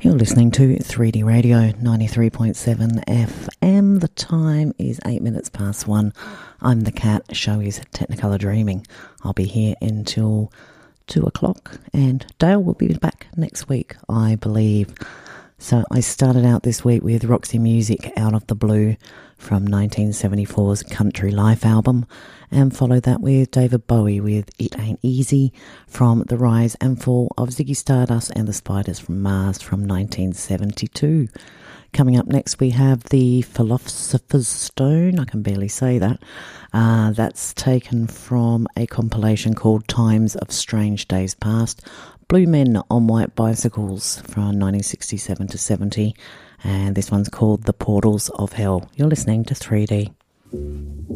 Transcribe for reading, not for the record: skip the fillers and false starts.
You're listening to 3D Radio 93.7 FM. The time is 8 minutes past 1. I'm the Cat. Show is Technicolor Dreaming. I'll be here until 2 o'clock, and Dale will be back next week, I believe. So I started out this week with Roxy Music, Out of the Blue, from 1974's Country Life album, and followed that with David Bowie with It Ain't Easy from The Rise and Fall of Ziggy Stardust and the Spiders from Mars from 1972. Coming up next we have The Philosopher's Stone. I can barely say that. That's taken from a compilation called Times of Strange Days Past. Blue Men on White Bicycles from 1967 to 70. And this one's called The Portals of Hell. You're listening to 3D.